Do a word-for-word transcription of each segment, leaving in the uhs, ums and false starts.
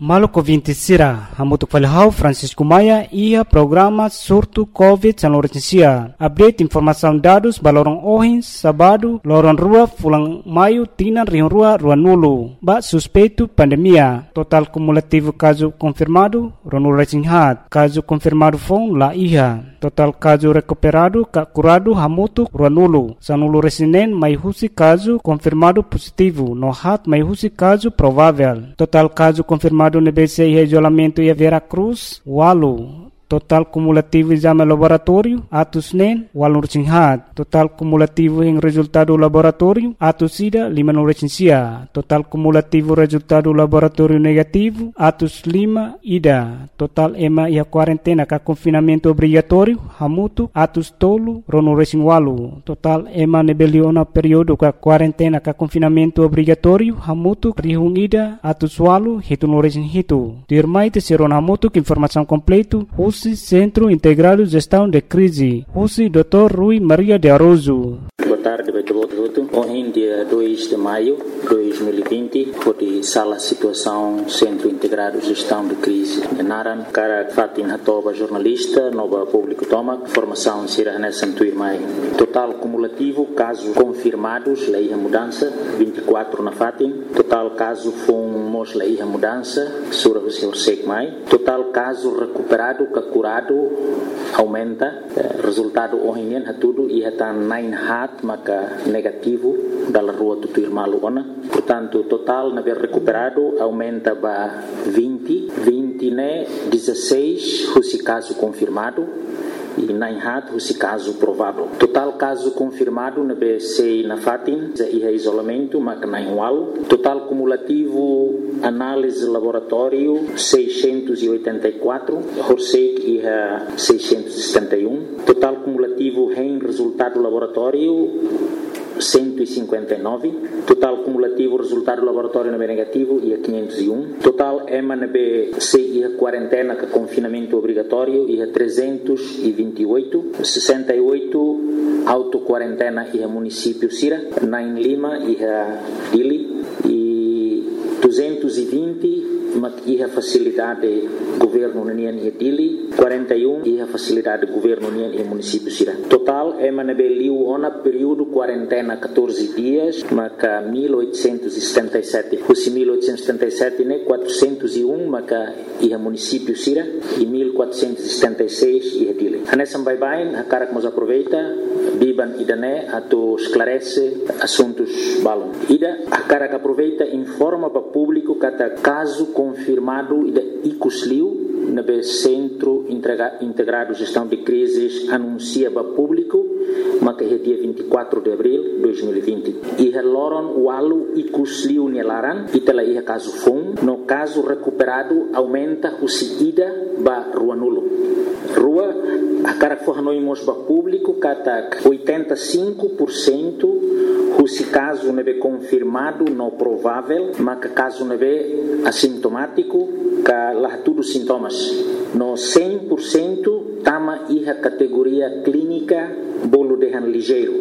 Maluco vinte sira, hamutuk falhau Francisco Maia ia programa surto Covid São Lourenço. Update informação dados balorong ohin sabado lorong rua fulang maio tinan rion rua rua nulu. Ba suspeito pandemia. Total cumulativo caso confirmado ronul recinghat. Caso confirmado fong la iha. Total caso recuperado ka curado hamutuk rua nulu. Sanulu resinen mai husi caso confirmado positivo. No hat mai husi caso provável. Total caso confirmado no B C e isolamento e Vera Cruz, Walu. Total cumulativo exame laboratório, atos nen, walu recinghat. Total cumulativo em resultado laboratório, atos ida, lima no recensia. Total cumulativo resultado laboratório negativo, atos lima, ida. Total ema e a quarentena ka confinamento obrigatório, hamutu, atos tolo, rono recing walu. Total ema nebeliona período ka quarentena ka confinamento obrigatório, hamutu, rihung ida, atos walu, hitu no recing hitu. Dirmai te seron hamutu, informação completo, Centro Integrado de Gestão de Crise, Rússia, doutor Rui Maria de Aroso. Boa tarde, Beto Boto. Hoje, dia dois de maio de dois mil e vinte, foi sala situação Centro Integrado de Gestão de Crise. Naran, cara Fatin Hatoba, jornalista, nova público toma, formação Sira Hanessan Tuirmai. Total cumulativo, casos confirmados, lei a mudança, vinte e quatro na Fatin. Total caso fomos lei a mudança, Sura Hussein Sekmai. Total caso recuperado, curado, aumenta. Resultado hoje é tudo e está nine hat, maka negativo da rua do Tuirmalu ona. Portanto, total na ver recuperado aumenta para vinte, vinte né, dezesseis, esse caso confirmado. E nine hat, esse caso provável. Total caso confirmado na B C na Fatin, e é isolamento, mas nine wal. Total cumulativo, análise laboratório, seiscentos e oitenta e quatro. Horsek e é seiscentos e setenta e um. Total cumulativo em resultado laboratório, cento e cinquenta e nove. Total cumulativo resultado laboratório na B negativo e a quinhentos e um. Total EMA na B C e a quarentena com confinamento obrigatório e a trezentos e vinte e oito. sessenta e oito auto-quarentena e a município Sira. Nain Lima e a Dili. E duzentos e vinte e a facilidade governo União e Dili. quarenta e um e a facilidade governo União e município Sira. Total EMA na B Liu ona período quarentena catorze dias, maca mil oitocentos e setenta e sete. Os mil oitocentos e setenta e sete né quatrocentos e um maca e a município Sira e mil quatrocentos e setenta e seis e a Dili. Hanesam bye bye, a cara que nos aproveita, biban ida né ato esclarece assuntos balon. Ida a cara que aproveita informa para público cada caso confirmado ida icusliu na B Centro Integrado Gestão de Crises anuncia para público, mas que é dia vinte e quatro de abril de dois mil e vinte. E a Loron Walu e Cusliu Nelaran, e tela ia caso fom, no caso recuperado aumenta o seguida para Rua Nulo. Rua, a cara que for nós para público, cata oitenta e cinco por cento. Se caso não é confirmado, não provável, mas que caso não é assintomático, que lá tudo sintomas. No cem por cento, tama a categoria clínica, bolo de han ligeiro.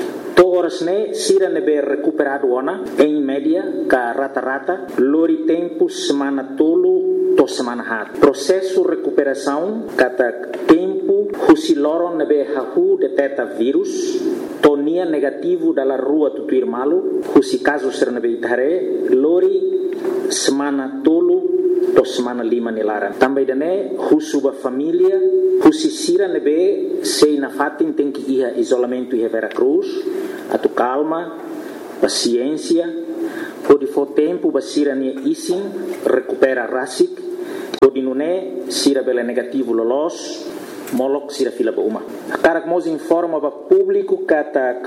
Todas né, sira nebe recuperado ona, em média, ka rata-rata, lori tempo semana tolo, to semana hat. Processo recuperação, kata tempo, husiloron nebe hahu deteta vírus, tonia negativo dalla rua Tutuirmalu, husi caso ser nebe itare, lori semana tolo, to semana lima nilaran. Também dane, husuba família, husi sira nebe, sei na fatin tem que ir a isolamento e a Vera Cruz, a tu calma, paciência, pode for tempo, basira nia isin, recupera rasik, pode nune, sira bela negativo lolos, molok sira fila ba uma. A cara que nos informa para público que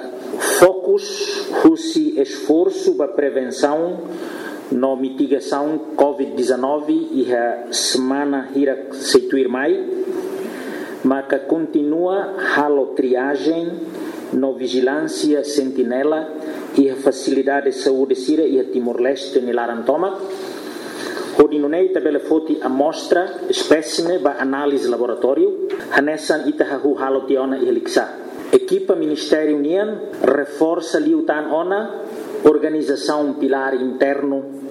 focus, husi esforço para prevenção, no mitigação covid dezenove e a semana hira seituir mai, mas que continua halo triagem, no vigilância sentinela e a facilidade de saúde sira e a Timor-Leste nilaran toma. Hodinunei tabela foti amostra espécime ba análise laboratório, hanesan itahahu halo tiona e heliksa. Equipa Ministério União reforça liutan ona organização pilar interno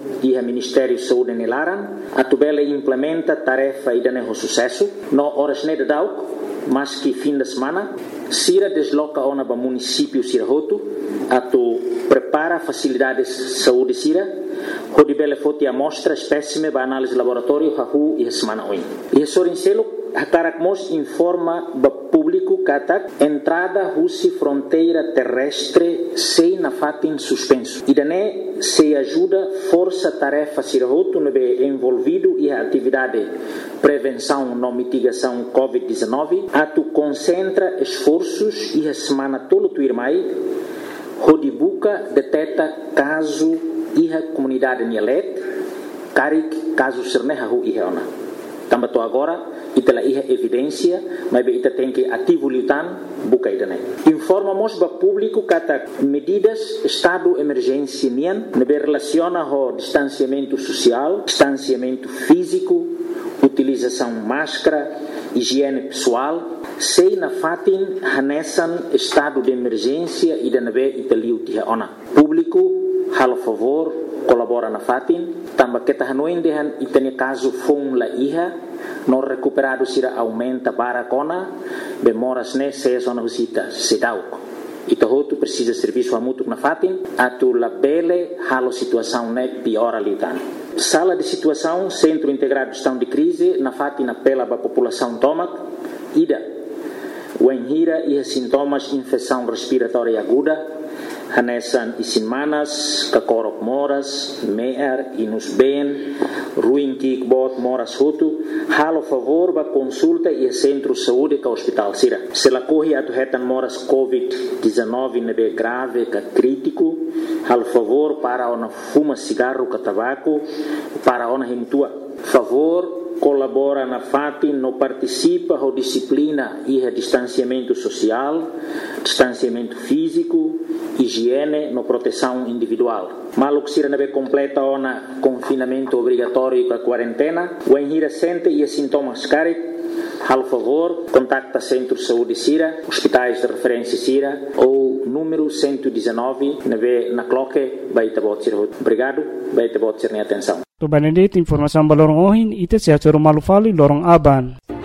e o Ministério de Saúde nelaran, a tubela implementa tarefa e dane sucesso, no horas ne dauk, mas que fim de semana, Sira desloca ona para município Sirahoto, a tu prepara facilidades de saúde Sira, onde bela foto amostra espécime para análise laboratório hahu e semana oin. E sorincelo Hakarakmos informa ba público que entrada russi fronteira terrestre sem na fatin suspenso. E daí se ajuda força tarefa Sirahoto nebe envolvido e a atividade prevenção na mitigação covid dezenove, a tu concentra esforços e a semana todo tu irmai, onde buca detecta caso e a comunidade Nielet, carik caso serneha hu e ona. Também tô agora ita iha evidência, mas ita tem que ativo lutan buka idane. Informamos para público que medidas estado emergência nian nebe relaciona ho distanciamento social, distanciamento físico, utilização máscara, higiene pessoal, sei na fatin hanesan estado de emergência e da nebe ita liu tiha ona. Público hal favor colabora na fatin, também que tahanoin dehan itane caso fon la iha no recuperado sira aumenta para cona demoras ne se zona visita se dauk ito hotu precisa serviço a mútuo na fatin atu la bele halo situação ne piora litan sala de situação centro integrado de gestão de crise na fatin apela para a população tomac ida wenhira e sintomas infecção respiratória aguda hanesan isinmanas, kakorok moras, meer, inus ben, ruim kikbot moras hutu, halo favor ba consulta e centro de saúde ka hospital sira. Se la corre atu hetan moras covid dezenove nebe grave ka crítico, halo favor para ona fuma cigarro ka tabaco, para ona hemtua. Favor colabora na fatin, no participa ho disciplina e a distanciamento social, distanciamento físico, higiene, no proteção individual. Maluk sira nebe completa ona confinamento obrigatório com a quarentena, o enhira sente e sintomas carit, hal favor, contacta Centro de Saúde Sira, hospitais de referência Sira, ou número cento e dezenove, nebe na cloque, baita bot sira. Obrigado, baita bot sira atenção. To Benedict informação balorong ohin ite sehat malu fali lorong aban.